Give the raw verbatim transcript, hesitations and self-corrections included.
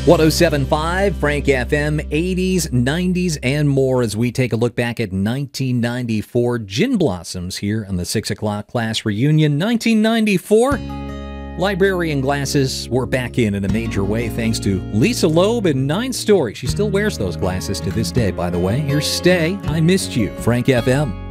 one oh seven point five, Frank F M, eighties, nineties, and more as we take a look back at nineteen ninety-four. Gin Blossoms here on the six o'clock class reunion. nineteen ninety-four, librarian glasses were back in in a major way thanks to Lisa Loeb and Nine Story. She still wears those glasses to this day, by the way. Here's Stay, I Missed You, Frank F M.